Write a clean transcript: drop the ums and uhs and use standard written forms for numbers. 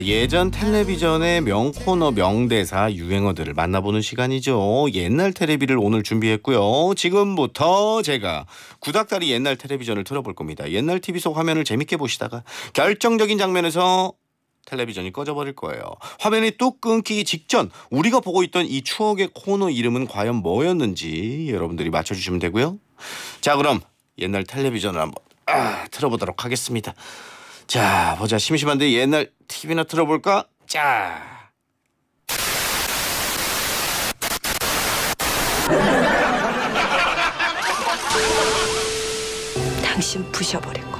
예전 텔레비전의 명코너, 명대사, 유행어들을 만나보는 시간이죠. 옛날 텔레비를 오늘 준비했고요. 지금부터 제가 구닥다리 옛날 텔레비전을 틀어볼 겁니다. 옛날 TV 속 화면을 재밌게 보시다가 결정적인 장면에서 텔레비전이 꺼져버릴 거예요. 화면이 뚝 끊기기 직전 우리가 보고 있던 이 추억의 코너 이름은 과연 뭐였는지 여러분들이 맞춰주시면 되고요. 자, 그럼 옛날 텔레비전을 한번 틀어보도록 하겠습니다. 자, 보자. 심심한데 옛날 TV나 틀어볼까? 자. 당신 부셔버릴